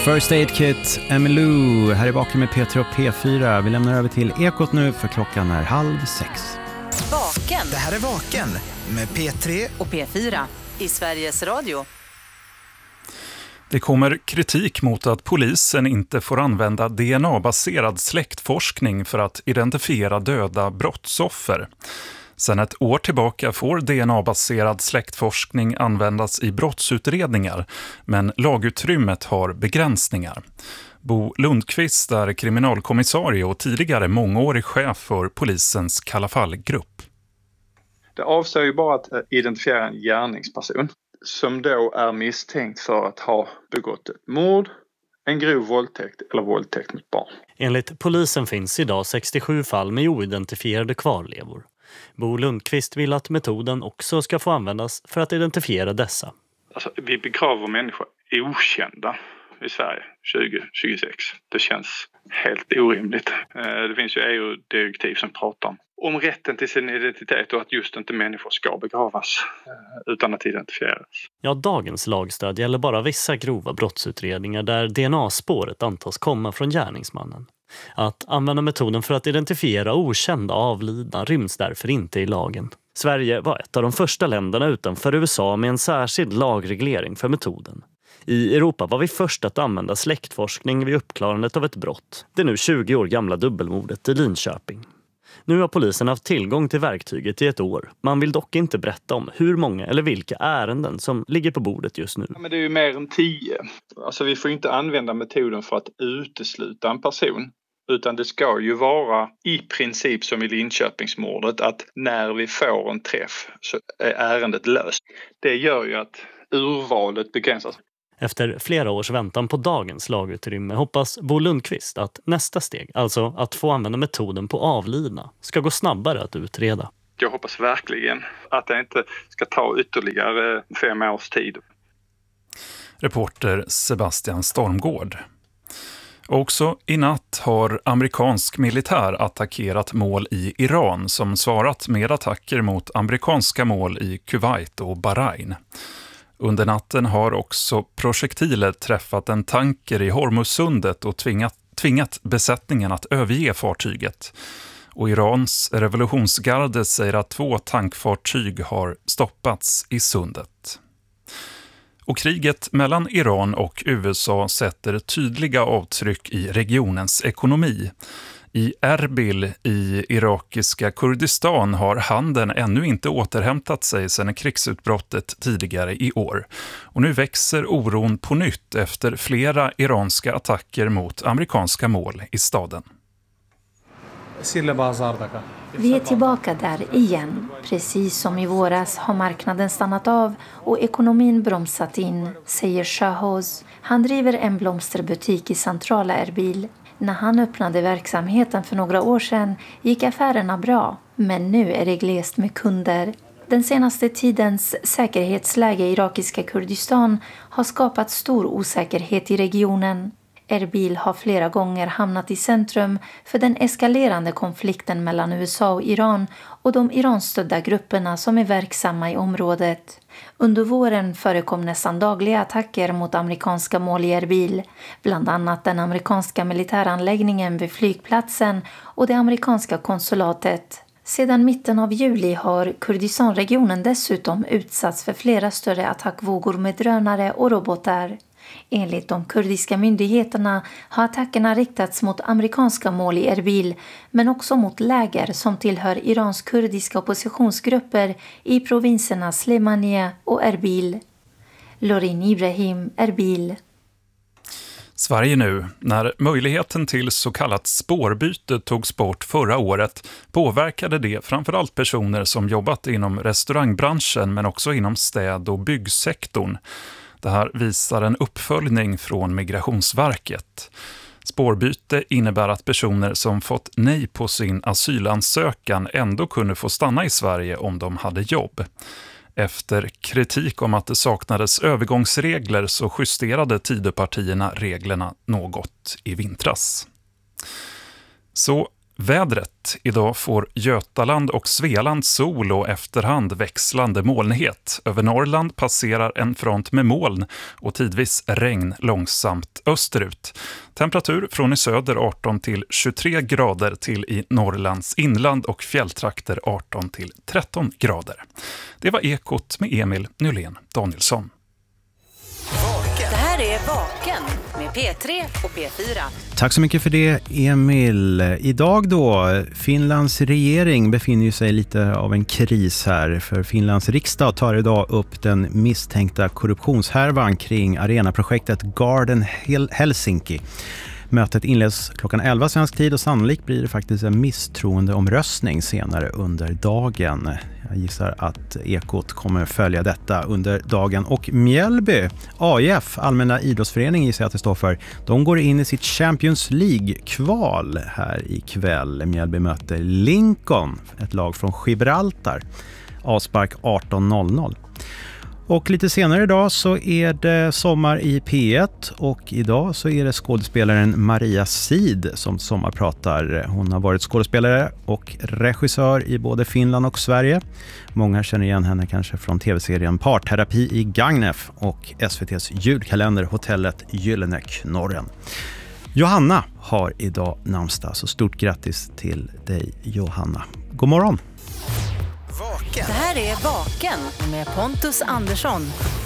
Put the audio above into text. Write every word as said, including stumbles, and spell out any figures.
First Aid Kit, Emmylou, här är Vaken med P tre och P fyra. Vi lämnar över till Ekot nu för klockan är halv sex. Vaken. Det här är Vaken med P tre och P fyra i Sveriges Radio. Det kommer kritik mot att polisen inte får använda D N A-baserad släktforskning för att identifiera döda brottsoffer. Sedan ett år tillbaka får D N A-baserad släktforskning användas i brottsutredningar, men lagutrymmet har begränsningar. Bo Lundqvist är kriminalkommissarie och tidigare mångårig chef för polisens Kalla-fall-grupp. Det avser ju bara att identifiera en gärningsperson som då är misstänkt för att ha begått ett mord, en grov våldtäkt eller våldtäkt mot barn. Enligt polisen finns idag sextiosju fall med oidentifierade kvarlevor. Bo Lundqvist vill att metoden också ska få användas för att identifiera dessa. Alltså, vi begraver människor okända i Sverige tjugo tjugosex. Det känns helt orimligt. Det finns ju E U-direktiv som pratar om, om rätten till sin identitet och att just inte människor ska begravas utan att identifieras. Ja, dagens lagstöd gäller bara vissa grova brottsutredningar där D N A-spåret antas komma från gärningsmannen. Att använda metoden för att identifiera okända avlidna ryms därför inte i lagen. Sverige var ett av de första länderna utanför U S A med en särskild lagreglering för metoden. I Europa var vi först att använda släktforskning vid uppklarandet av ett brott. Det nu tjugo år gamla dubbelmordet i Linköping. Nu har polisen haft tillgång till verktyget i ett år. Man vill dock inte berätta om hur många eller vilka ärenden som ligger på bordet just nu. Ja, men det är ju mer än tio. Alltså vi får inte använda metoden för att utesluta en person. Utan det ska ju vara i princip som i Linköpingsmordet att när vi får en träff så är ärendet löst. Det gör ju att urvalet begränsas. Efter flera års väntan på dagens lagutrymme hoppas Bo Lundqvist att nästa steg, alltså att få använda metoden på avlidna, ska gå snabbare att utreda. Jag hoppas verkligen att det inte ska ta ytterligare fem års tid. Reporter Sebastian Stormgård. Också i natt har amerikansk militär attackerat mål i Iran som svarat med attacker mot amerikanska mål i Kuwait och Bahrain. Under natten har också projektiler träffat en tanker i Hormuzsundet och tvingat, tvingat besättningen att överge fartyget. Och Irans revolutionsgarde säger att två tankfartyg har stoppats i sundet. Och kriget mellan Iran och U S A sätter tydliga avtryck i regionens ekonomi. I Erbil i irakiska Kurdistan har handeln ännu inte återhämtat sig sedan krigsutbrottet tidigare i år. Och nu växer oron på nytt efter flera iranska attacker mot amerikanska mål i staden. Vi är tillbaka där igen. Precis som i våras har marknaden stannat av och ekonomin bromsat in, säger Shahhoz. Han driver en blomsterbutik i centrala Erbil. När han öppnade verksamheten för några år sedan gick affärerna bra, men nu är det glest med kunder. Den senaste tidens säkerhetsläge i irakiska Kurdistan har skapat stor osäkerhet i regionen. Erbil har flera gånger hamnat i centrum för den eskalerande konflikten mellan U S A och Iran och de Iran-stödda grupperna som är verksamma i området. Under våren förekom nästan dagliga attacker mot amerikanska mål i Erbil, bland annat den amerikanska militäranläggningen vid flygplatsen och det amerikanska konsulatet. Sedan mitten av juli har Kurdistanregionen dessutom utsatts för flera större attackvågor med drönare och robotar. Enligt de kurdiska myndigheterna har attackerna riktats mot amerikanska mål i Erbil, men också mot läger som tillhör Irans kurdiska oppositionsgrupper i provinserna Slemania och Erbil. Lorin Ibrahim, Erbil. Sverige nu, när möjligheten till så kallat spårbyte togs bort förra året, påverkade det framförallt personer som jobbat inom restaurangbranschen men också inom städ- och byggsektorn. Det här visar en uppföljning från Migrationsverket. Spårbyte innebär att personer som fått nej på sin asylansökan ändå kunde få stanna i Sverige om de hade jobb. Efter kritik om att det saknades övergångsregler så justerade Tidöpartierna reglerna något i vintras. Så Vädret. Idag får Götaland och Svealand sol och efterhand växlande molnighet. Över Norrland passerar en front med moln och tidvis regn långsamt österut. Temperatur från i söder arton till tjugotre grader till i Norrlands inland och fjälltrakter arton till tretton grader. Det var Ekot med Emil Nylén Danielsson. Det här är Vaken med P tre och P fyra. Tack så mycket för det, Emil. Idag då, Finlands regering befinner sig lite av en kris här. För Finlands riksdag tar idag upp den misstänkta korruptionshärvan kring arenaprojektet Garden Helsinki. Mötet inleds klockan elva svensk tid och sannolikt blir det faktiskt en misstroendeomröstning senare under dagen. Jag gissar att Ekot kommer följa detta under dagen. Och Mjällby, A I F, Allmänna idrottsförening gissar jag att det står för, de går in i sitt Champions League-kval här ikväll. Mjällby möter Lincoln, ett lag från Gibraltar. Avspark arton noll noll. Och lite senare idag så är det sommar i P ett och idag så är det skådespelaren Maria Sid som sommarpratar. Hon har varit skådespelare och regissör i både Finland och Sverige. Många känner igen henne kanske från tv-serien Parterapi i Gagnef och S V T:s julkalender Hotellet Gyllene Knorren. Johanna har idag namnsdag, så stort grattis till dig Johanna. God morgon! Det här är Vaken med Pontus Andersson.